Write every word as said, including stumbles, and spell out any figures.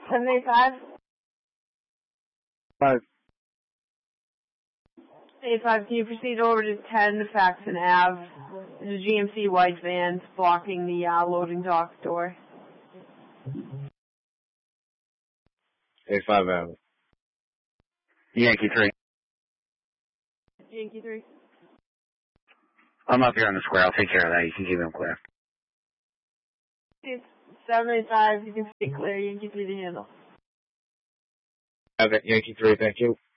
seven eight five? Five. eight five, can you proceed over to ten Faxon Avenue? There's a G M C white van blocking the uh, loading dock door. eight five Avenue. Yankee three. Yankee three. I'm up here on the square. I'll take care of that. You can keep them clear. It's seven eight five, you can stay clear. Yankee three to handle. Okay, Yankee three, thank you.